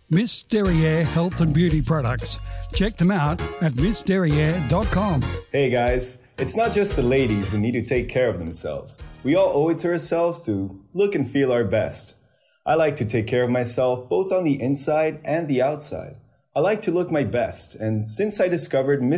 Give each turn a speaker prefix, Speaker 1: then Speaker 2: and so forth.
Speaker 1: Miss Derriere Health and Beauty Products. Check them out at missderriere.com.
Speaker 2: Hey guys, it's not just the ladies who need to take care of themselves. We all owe it to ourselves to look and feel our best. I like to take care of myself both on the inside and the outside. I like to look my best, and since I discovered